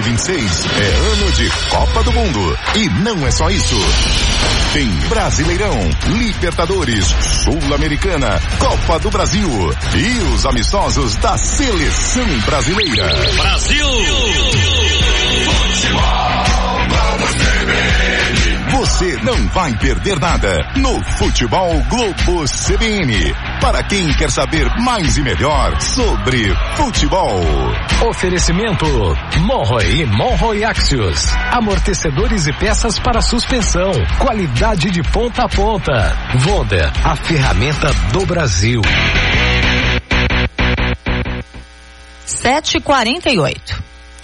2026 é ano de Copa do Mundo. E não é só isso. Tem Brasileirão, Libertadores, Sul-Americana, Copa do Brasil e os amistosos da Seleção Brasileira. Brasil! Você não vai perder nada no Futebol Globo CBN. Para quem quer saber mais e melhor sobre futebol. Oferecimento Monroe e Monroe Axios. Amortecedores e peças para suspensão. Qualidade de ponta a ponta. Vonda, a ferramenta do Brasil. 7h48.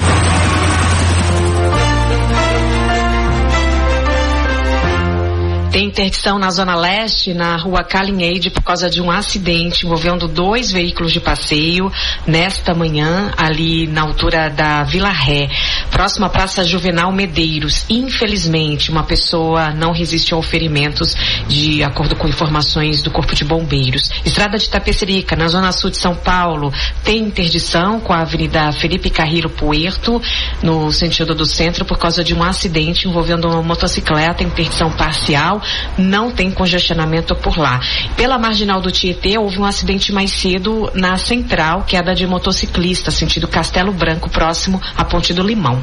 Tem interdição na Zona Leste, na rua Calinheide, por causa de um acidente envolvendo 2 veículos de passeio nesta manhã, ali na altura da Vila Ré, próxima à Praça Juvenal Medeiros. Infelizmente, uma pessoa não resistiu aos ferimentos, de acordo com informações do Corpo de Bombeiros. Estrada de Itapecerica, na Zona Sul de São Paulo, tem interdição com a Avenida Felipe Carrillo Puerto, no sentido do centro, por causa de um acidente envolvendo uma motocicleta, interdição parcial. Não tem congestionamento por lá. Pela marginal do Tietê, houve um acidente mais cedo na central, queda de motociclista, sentido Castelo Branco, próximo à Ponte do Limão.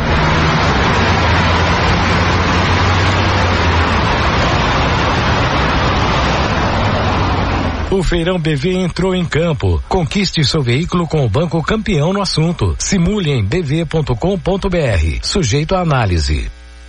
O Feirão BV entrou em campo. Conquiste seu veículo com o banco campeão no assunto. Simule em bv.com.br. Sujeito à análise.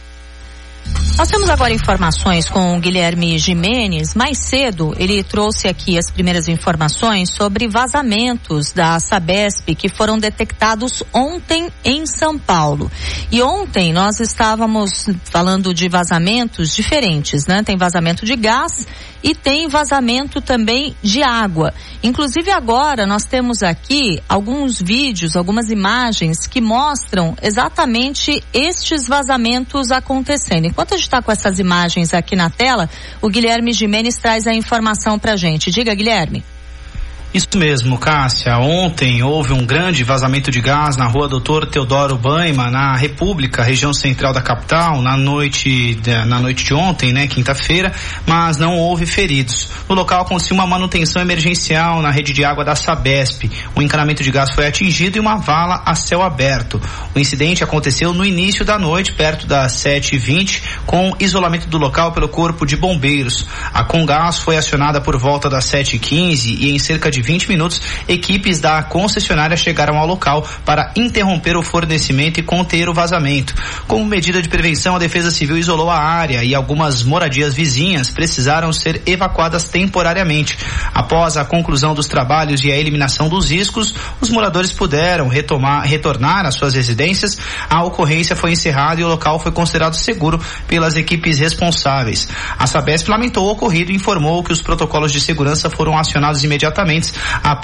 Nós temos agora informações com o Guilherme Gimenez. Mais cedo, ele trouxe aqui as primeiras informações sobre vazamentos da Sabesp que foram detectados ontem em São Paulo. E ontem nós estávamos falando de vazamentos diferentes, né? Tem vazamento de gás e tem vazamento também de água. Inclusive agora nós temos aqui alguns vídeos, algumas imagens que mostram exatamente estes vazamentos acontecendo. Enquanto a gente está com essas imagens aqui na tela, o Guilherme Gimenez traz a informação pra gente. Diga, Guilherme. Isso mesmo, Cássia. Ontem houve um grande vazamento de gás na rua Doutor Teodoro Baima, na República, região central da capital, na noite de ontem, né, quinta-feira, mas não houve feridos. No local aconteceu uma manutenção emergencial na rede de água da Sabesp. O encanamento de gás foi atingido e uma vala a céu aberto. O incidente aconteceu no início da noite, perto das 7h20, com isolamento do local pelo Corpo de Bombeiros. A Comgás foi acionada por volta das 7h15 e em cerca de 20 minutos, equipes da concessionária chegaram ao local para interromper o fornecimento e conter o vazamento. Como medida de prevenção, a Defesa Civil isolou a área e algumas moradias vizinhas precisaram ser evacuadas temporariamente. Após a conclusão dos trabalhos e a eliminação dos riscos, os moradores puderam retornar às suas residências. A ocorrência foi encerrada e o local foi considerado seguro pelas equipes responsáveis. A Sabesp lamentou o ocorrido e informou que os protocolos de segurança foram acionados imediatamente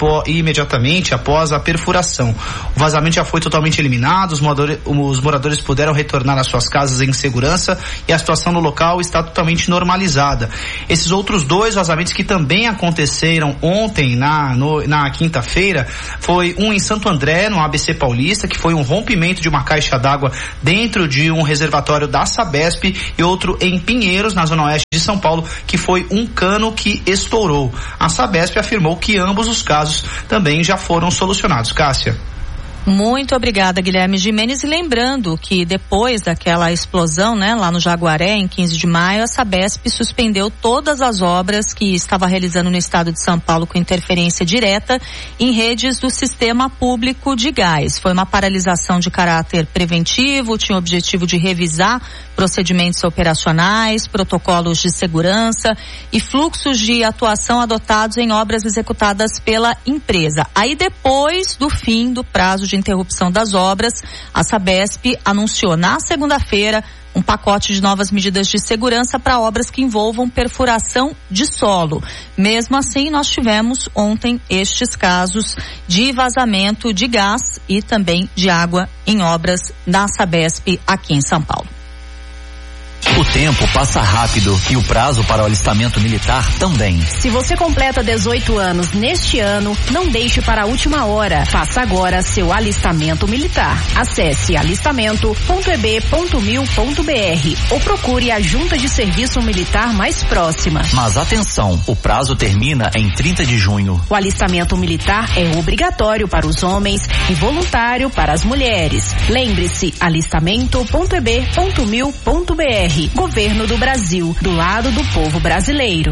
após a perfuração. O vazamento já foi totalmente eliminado, os moradores puderam retornar às suas casas em segurança e a situação no local está totalmente normalizada. Esses outros 2 vazamentos que também aconteceram ontem na quinta-feira, foi um em Santo André, no ABC Paulista, que foi um rompimento de uma caixa d'água dentro de um reservatório da Sabesp, e outro em Pinheiros, na zona oeste de São Paulo, que foi um cano que estourou. A Sabesp afirmou que ambos os casos também já foram solucionados. Cássia. Muito obrigada, Guilherme Gimenez. E lembrando que depois daquela explosão, né, lá no Jaguaré, em 15 de maio, a Sabesp suspendeu todas as obras que estava realizando no estado de São Paulo com interferência direta em redes do sistema público de gás. Foi uma paralisação de caráter preventivo, tinha o objetivo de revisar procedimentos operacionais, protocolos de segurança e fluxos de atuação adotados em obras executadas pela empresa. Aí, depois do fim do prazo de interrupção das obras, a Sabesp anunciou na segunda-feira um pacote de novas medidas de segurança para obras que envolvam perfuração de solo. Mesmo assim, nós tivemos ontem estes casos de vazamento de gás e também de água em obras da Sabesp aqui em São Paulo. O tempo passa rápido e o prazo para o alistamento militar também. Se você completa 18 anos neste ano, não deixe para a última hora. Faça agora seu alistamento militar. Acesse alistamento.eb.mil.br ou procure a Junta de Serviço Militar mais próxima. Mas atenção, o prazo termina em 30 de junho. O alistamento militar é obrigatório para os homens e voluntário para as mulheres. Lembre-se, alistamento.eb.mil.br. Governo do Brasil, do lado do povo brasileiro.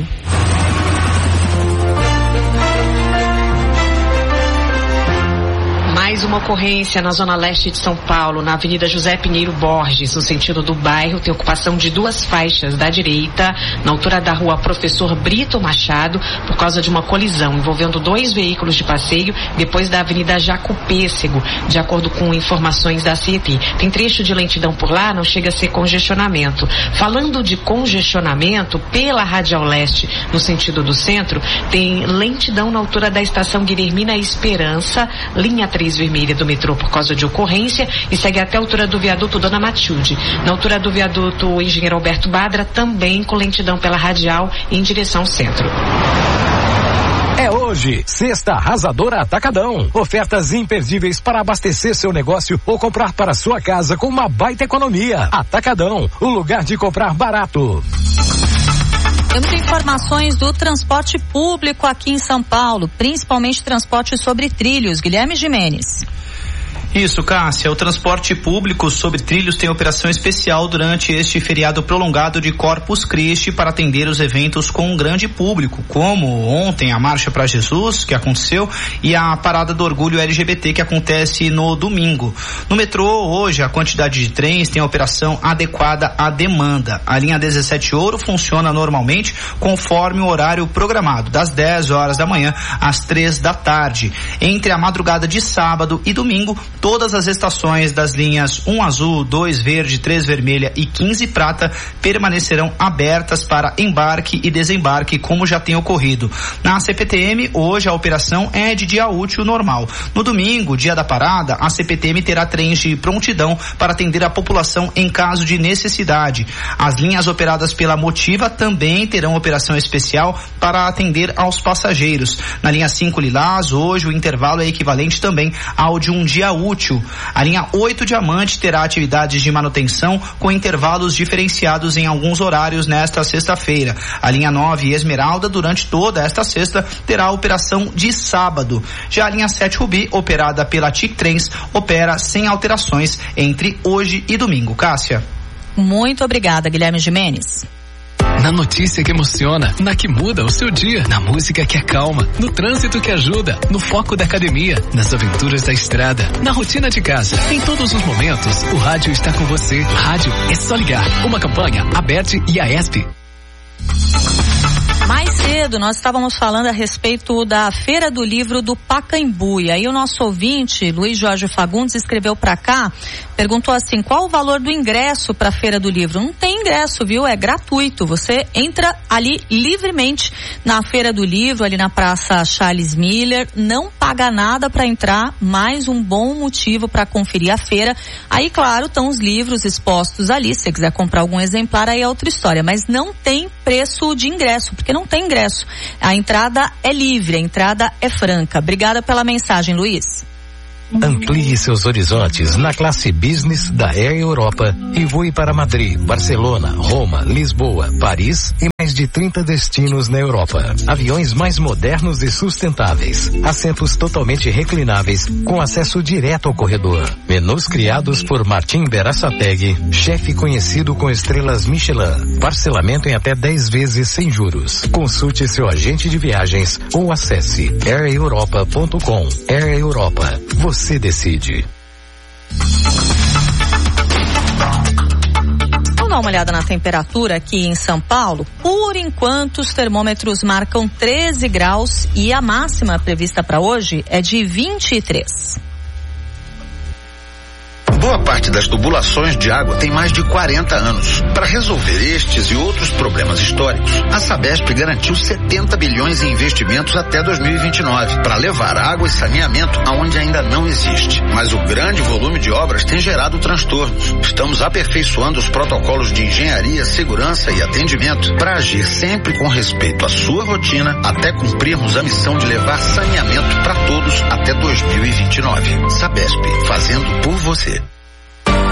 Mais uma ocorrência na zona leste de São Paulo, na Avenida José Pinheiro Borges, no sentido do bairro, tem ocupação de 2 faixas da direita, na altura da rua Professor Brito Machado, por causa de uma colisão envolvendo 2 veículos de passeio, depois da Avenida Jacopêssego, de acordo com informações da CET. Tem trecho de lentidão por lá, não chega a ser congestionamento. Falando de congestionamento, pela Radial Leste, no sentido do centro, tem lentidão na altura da estação Guilhermina Esperança, linha 3 vermelha do metrô por causa de ocorrência, e segue até a altura do viaduto Dona Matilde. Na altura do viaduto Engenheiro Alberto Badra, também com lentidão pela radial em direção ao centro. É hoje, Sexta Arrasadora Atacadão. Ofertas imperdíveis para abastecer seu negócio ou comprar para sua casa com uma baita economia. Atacadão, o lugar de comprar barato. Temos informações do transporte público aqui em São Paulo, principalmente transporte sobre trilhos. Guilherme Gimenez. Isso, Cássia. O transporte público sobre trilhos tem operação especial durante este feriado prolongado de Corpus Christi para atender os eventos com um grande público, como ontem a Marcha para Jesus, que aconteceu, e a Parada do Orgulho LGBT, que acontece no domingo. No metrô, hoje, a quantidade de trens tem a operação adequada à demanda. A linha 17 Ouro funciona normalmente conforme o horário programado, das 10 horas da manhã às 3 da tarde. Entre a madrugada de sábado e domingo, todas as estações das linhas 1 azul, 2 verde, 3 vermelha e 15 prata permanecerão abertas para embarque e desembarque, como já tem ocorrido. Na CPTM, hoje a operação é de dia útil normal. No domingo, dia da parada, a CPTM terá trens de prontidão para atender a população em caso de necessidade. As linhas operadas pela Motiva também terão operação especial para atender aos passageiros. Na linha 5 Lilás, hoje o intervalo é equivalente também ao de um dia útil. A linha 8 Diamante terá atividades de manutenção com intervalos diferenciados em alguns horários nesta sexta-feira. A linha 9 Esmeralda, durante toda esta sexta, terá operação de sábado. Já a linha 7 Rubi, operada pela TIC Trens, opera sem alterações entre hoje e domingo. Cássia. Muito obrigada, Guilherme Gimenez. Na notícia que emociona, na que muda o seu dia, na música que acalma, no trânsito que ajuda, no foco da academia, nas aventuras da estrada, na rotina de casa. Em todos os momentos, o rádio está com você. Rádio é só ligar. Uma campanha, Aberte e Aesp. Mais cedo nós estávamos falando a respeito da Feira do Livro do Pacaembu, e aí o nosso ouvinte, Luiz Jorge Fagundes, escreveu para cá, perguntou assim: qual o valor do ingresso para a Feira do Livro? Não tem ingresso, viu? É gratuito, você entra ali livremente na Feira do Livro, ali na Praça Charles Miller, não paga nada para entrar, mais um bom motivo para conferir a feira. Aí, claro, estão os livros expostos ali, se você quiser comprar algum exemplar, aí é outra história, mas não tem preço de ingresso, porque não tem ingresso. A entrada é livre, a entrada é franca. Obrigada pela mensagem, Luiz. Amplie seus horizontes na classe business da Air Europa e voe para Madrid, Barcelona, Roma, Lisboa, Paris e mais de 30 destinos na Europa. Aviões mais modernos e sustentáveis, assentos totalmente reclináveis com acesso direto ao corredor. Menus criados por Martim Berasategui, chefe conhecido com estrelas Michelin. Parcelamento em até 10 vezes sem juros. Consulte seu agente de viagens ou acesse aireuropa.com. Air Europa. Você decide. Vamos dar uma olhada na temperatura aqui em São Paulo. Por enquanto, os termômetros marcam 13 graus e a máxima prevista para hoje é de 23. Boa parte das tubulações de água tem mais de 40 anos. Para resolver estes e outros problemas históricos, a Sabesp garantiu 70 bilhões em investimentos até 2029 para levar água e saneamento aonde ainda não existe. Mas o grande volume de obras tem gerado transtornos. Estamos aperfeiçoando os protocolos de engenharia, segurança e atendimento para agir sempre com respeito à sua rotina até cumprirmos a missão de levar saneamento para todos até 2029. Sabesp, fazendo por você.